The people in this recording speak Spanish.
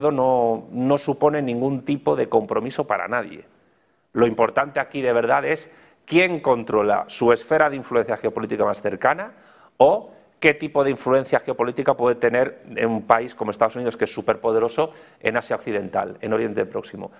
no supone ningún tipo de compromiso para nadie. Lo importante aquí de verdad es quién controla su esfera de influencia geopolítica más cercana o qué tipo de influencia geopolítica puede tener en un país como Estados Unidos, que es superpoderoso, en Asia Occidental, en Oriente Próximo.